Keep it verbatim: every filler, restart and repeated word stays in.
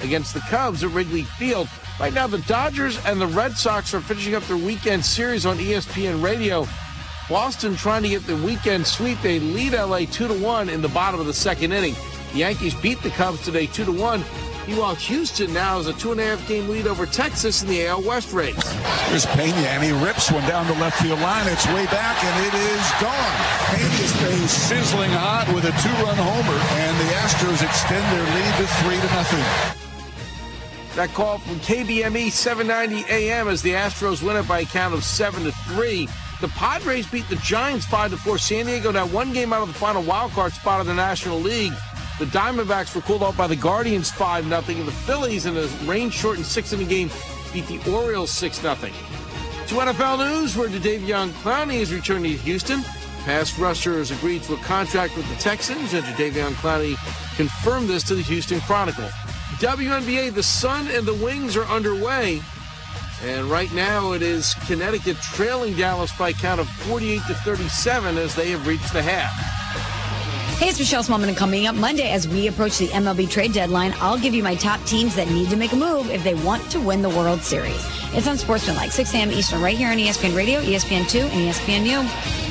against the Cubs at Wrigley Field. Right now, the Dodgers and the Red Sox are finishing up their weekend series on E S P N Radio. Boston trying to get the weekend sweep. They lead L A two to one in the bottom of the second inning. The Yankees beat the Cubs today two to one. Meanwhile, Houston now has a two and a half game lead over Texas in the A L West race. There's Pena, and he rips one down the left field line. It's way back, and it is gone. Pena stays sizzling hot with a two-run homer, and the Astros extend their lead to three to nothing. That call from K B M E seven ninety A M as the Astros win it by a count of seven to three. The Padres beat the Giants five to four. San Diego now one game out of the final wildcard spot of the National League. The Diamondbacks were cooled off by the Guardians five nothing, and the Phillies in a rain-shortened six-inning game beat the Orioles six nothing. To N F L news, where Jadeveon Clowney is returning to Houston. Pass rusher has agreed to a contract with the Texans, and Jadeveon Clowney confirmed this to the Houston Chronicle. W N B A, the Sun and the Wings are underway. And right now it is Connecticut trailing Dallas by a count of forty-eight to thirty-seven as they have reached the half. Hey, it's Michelle Smallman, and coming up Monday as we approach the M L B trade deadline, I'll give you my top teams that need to make a move if they want to win the World Series. It's on Sportsmanlike, six a.m. Eastern, right here on E S P N Radio, E S P N two, and E S P N U.